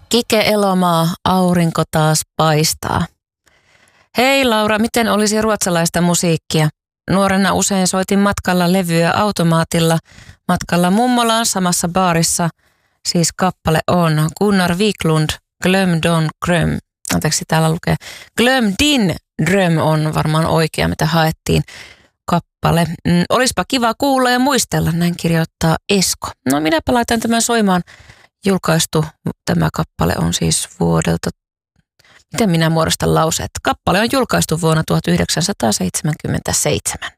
Kike Elomaa, aurinko taas paistaa. Hei Laura, miten olisi ruotsalaista musiikkia? Nuorena usein soitin matkalla levyä automaatilla. Matkalla mummolaan samassa baarissa. Siis kappale on Gunnar Wiklund, Glöm don dröm. Anteeksi, täällä lukee Glöm din dröm on varmaan oikea, mitä haettiin kappale. Olispa kiva kuulla ja muistella, näin kirjoittaa Esko. No minäpä laitan tämän soimaan. Julkaistu tämä kappale on siis vuodelta, miten minä muodostan lauseet? Kappale on julkaistu vuonna 1977.